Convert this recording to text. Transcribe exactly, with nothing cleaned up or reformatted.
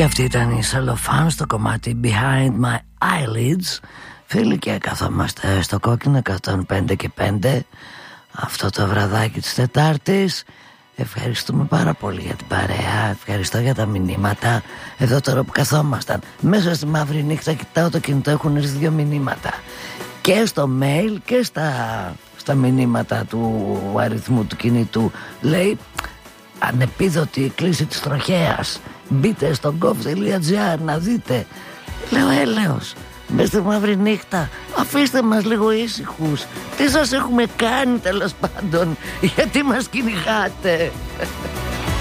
Και αυτή ήταν η Cellophane στο κομμάτι Behind My Eyelids. Φίλοι, και καθόμαστε στο Κόκκινο εκατόν πέντε και πέντε αυτό το βραδάκι της Τετάρτης. Ευχαριστούμε πάρα πολύ για την παρέα. Ευχαριστώ για τα μηνύματα. Εδώ τώρα που καθόμασταν μέσα στη μαύρη νύχτα, κοιτάω το κινητό, έχουν έρθει δύο μηνύματα και στο mail και στα, στα μηνύματα του αριθμού του κινητού. Λέει ανεπίδοτη κλίση της τροχέας, μπείτε στο gov.gr να δείτε. Λέω έλεος, μες στη μαύρη νύχτα, αφήστε μας λίγο ήσυχους. Τι σας έχουμε κάνει τέλος πάντων, γιατί μας κυνηγάτε?